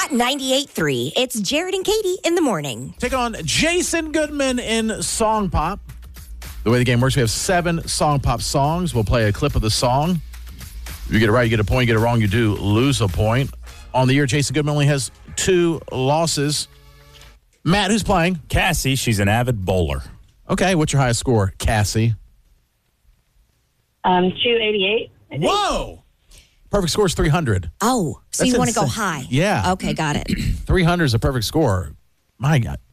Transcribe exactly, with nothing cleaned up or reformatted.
Hot ninety-eight point three. It's Jared and Katie in the morning. Take on Jason Goodman in Song Pop. The way the game works, we have seven Song Pop songs. We'll play a clip of the song. If you get it right, you get a point. You get it wrong, you do lose a point. On the year, Jason Goodman only has two losses. Matt, who's playing? Cassie, she's an avid bowler. Okay, what's your highest score, Cassie? Um, two eighty-eight. Whoa! Perfect score is three hundred. Oh, so That's you want to go insane. high? Yeah. Okay, got it. three hundred is a perfect score. My God.